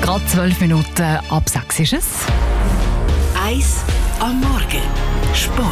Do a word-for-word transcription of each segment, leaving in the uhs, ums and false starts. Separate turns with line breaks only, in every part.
Gerade zwölf Minuten ab sechs ist es.
Eis am Morgen. Sport.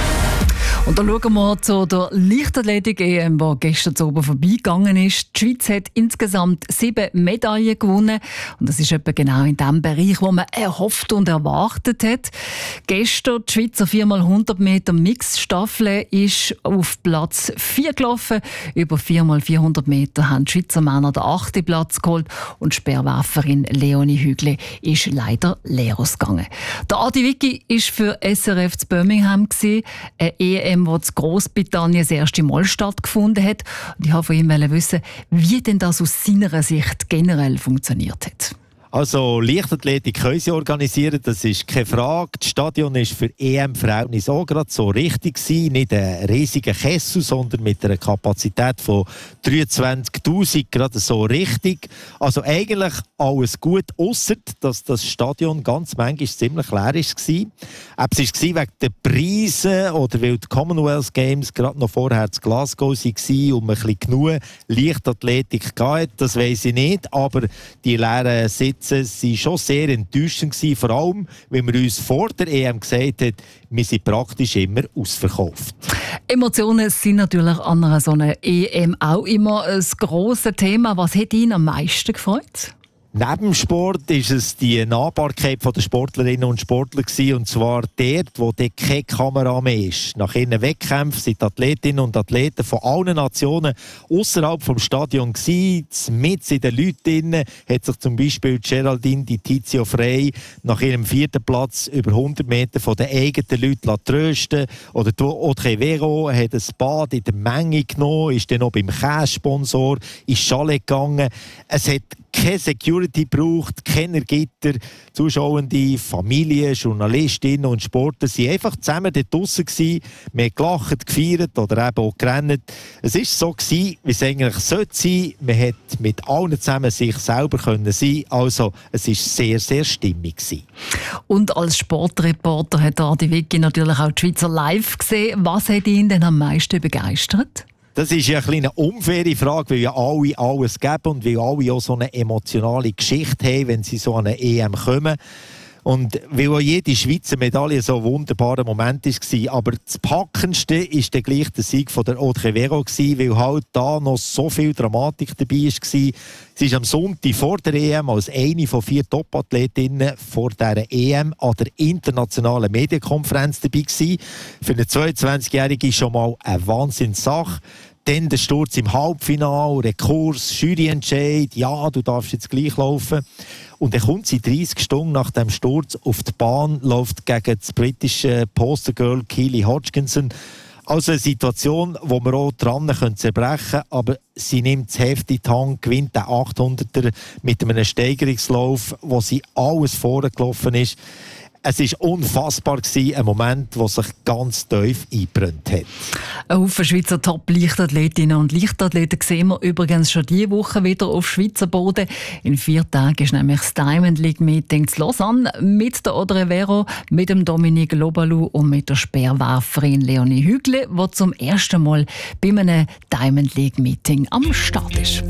Und dann schauen wir zu der Leichtathletik-E M, die gestern oben vorbeigegangen ist. Die Schweiz hat insgesamt sieben Medaillen gewonnen. Und das ist etwa genau in dem Bereich, wo man erhofft und erwartet hat. Gestern die Schweizer vier mal hundert Meter Mixstaffel ist auf Platz vier gelaufen. Über vier mal vierhundert Meter haben die Schweizer Männer den achten Platz geholt. Und die Speerwerferin Leonie Hügle ist leider leer ausgegangen. Der Adi Vicky war für S R F zu Birmingham, eine E M, wo in Großbritannien das erste Mal stattgefunden hat. Und ich wollte von ihm wissen, wie denn das aus seiner Sicht generell funktioniert hat.
Also Leichtathletik können sie organisieren, das ist keine Frage. Das Stadion war für E M-Verhältnisse auch gerade so richtig gewesen. Nicht ein riesiger Kessel, sondern mit einer Kapazität von dreiundzwanzigtausend, gerade so richtig. Also eigentlich alles gut, ausser dass das Stadion ganz manchmal ziemlich leer war. Es war wegen den Preisen oder weil die Commonwealth Games gerade noch vorher in Glasgow waren und man ein bisschen genug Leichtathletik hatte. Das weiss ich nicht, aber die leeren Sitze waren schon sehr enttäuschend gewesen, vor allem, weil man uns vor der E M gesagt hat, wir sind praktisch immer ausverkauft.
Emotionen sind natürlich an einer so einer E M auch immer ein grosses Thema. Was hat ihn am meisten gefreut?
Neben dem Sport war es die Nahbarkeit der Sportlerinnen und Sportler gewesen, und zwar dort, wo dort keine Kamera mehr ist. Nach ihren Wettkämpfen sind die Athletinnen und Athleten von allen Nationen außerhalb des Stadions gewesen. Mit in den Leuten hat sich zum Beispiel Geraldine Di Tizio Frey nach ihrem vierten Platz über hundert Meter von den eigenen Leuten trösten. Oder Audrey Vero hat ein Bad in der Menge genommen, ist dann noch beim Käsesponsor ins Chalet gegangen. Es hat keine Security braucht, keine Gitter. Zuschauende, Familien, Journalistinnen und Sportler waren einfach zusammen dort draussen gewesen. Wir haben gelacht, gefeiert oder eben auch gerannt. Es war so gewesen, wie es eigentlich sollte sein. Man konnte mit allen zusammen sich selber können sein. Also es war sehr, sehr stimmig gewesen.
Und als Sportreporter hat Adi Vicky natürlich auch die Schweizer live gesehen. Was hat ihn denn am meisten begeistert?
Das ist ja eine unfaire Frage, weil ja alle alles geben und weil alle auch so eine emotionale Geschichte haben, wenn sie so an eine E M kommen. Und weil auch jede Schweizer Medaille so ein wunderbarer Moment war. Aber das Packendste war dann gleich der Sieg von der Audrey Vero, weil halt da noch so viel Dramatik dabei war. Sie war am Sonntag vor der E M als eine von vier Top-Athletinnen vor dieser E M an der internationalen Medienkonferenz dabei gewesen. Für eine zweiundzwanzigjährige schon mal eine Wahnsinnssache. Dann der Sturz im Halbfinale, Rekurs, Juryentscheid, ja, du darfst jetzt gleich laufen. Und dann kommt sie dreißig Stunden nach dem Sturz auf die Bahn, läuft gegen das britische Postergirl Keely Hodgkinson. Also eine Situation, wo wir auch dran zerbrechen können, aber sie nimmt das Heft in die Hand, gewinnt den achthunderter mit einem Steigerungslauf, wo sie alles vorgelaufen ist. Es war unfassbar, ein Moment, der sich ganz tief eingebrannt hat.
Ein Haufen Schweizer Top-Leichtathletinnen und Leichtathleten sehen wir übrigens schon diese Woche wieder auf Schweizer Boden. In vier Tagen ist nämlich das Diamond League Meeting in Lausanne mit der Audrey Vero, mit dem Dominique Lobalou und mit der Speerwerferin Leonie Hügle, die zum ersten Mal bei einem Diamond League Meeting am Start ist.